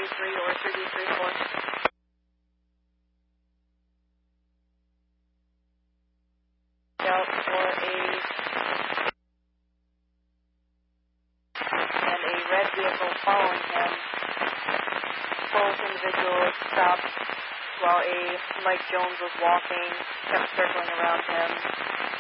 333 or 334. Out for a red vehicle following him. Both individuals stopped while a Mike Jones was walking, kept circling around him.